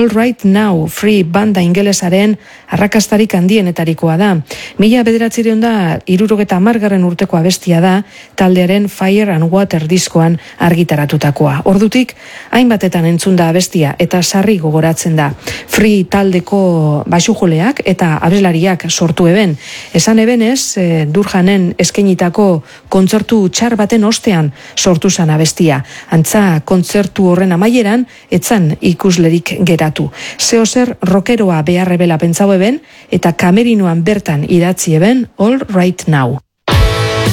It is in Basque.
All Right Now, Free banda ingelesaren arrakastarik handienetarikoa da. 1970 urteko abestia da, taldearen Fire and Water diskoan argitaratutakoa. Ordutik, hainbatetan entzun da abestia eta sarri gogoratzen da. Free taldeko baxujoleak eta abeslariak sortu eben. Esan ebenez, Durjanen eskainitako kontzertu txar baten ostean sortu zan abestia. Antza, kontzertu horren amaieran, etzan ikuslerik geratu. Zeozer rockeroa beharrebela pentsau eben, eta kamerinoan bertan idatzi eben All Right Now.